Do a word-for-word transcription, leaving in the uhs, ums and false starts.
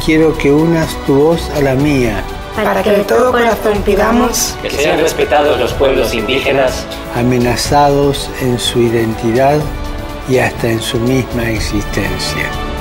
quiero que unas tu voz a la mía, para que de todo corazón pidamos que sean respetados los pueblos indígenas, amenazados en su identidad y hasta en su misma existencia.